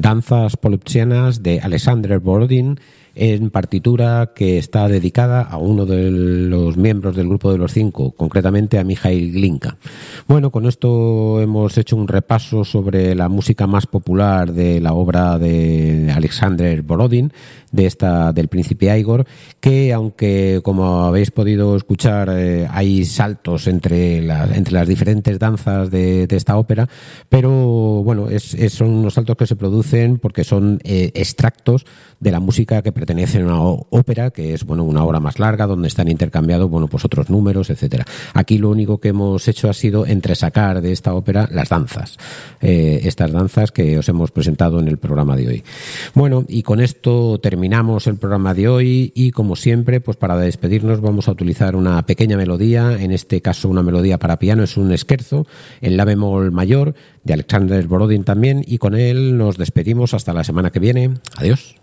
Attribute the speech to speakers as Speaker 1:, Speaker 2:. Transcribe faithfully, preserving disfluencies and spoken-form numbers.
Speaker 1: Danzas Polipsianas de Alexander Borodin, en partitura que está dedicada a uno de los miembros del grupo de los cinco, concretamente a Mikhail Glinka. Bueno, con esto hemos hecho un repaso sobre la música más popular de la obra de Alexander Borodin, de esta del Príncipe Igor, que aunque, como habéis podido escuchar, eh, hay saltos entre las, entre las diferentes danzas de, de esta ópera, pero bueno, es, es, son unos saltos que se producen porque son eh, extractos de la música que pertenece a una ópera, que es bueno una obra más larga, donde están intercambiados bueno pues otros números, etcétera. Aquí lo único que hemos hecho ha sido entresacar de esta ópera las danzas, eh, estas danzas que os hemos presentado en el programa de hoy. Bueno, y con esto terminamos el programa de hoy y, como siempre, pues para despedirnos vamos a utilizar una pequeña melodía, en este caso una melodía para piano, es un scherzo en la bemol mayor de Alexander Borodin también, y con él nos despedimos hasta la semana que viene. Adiós.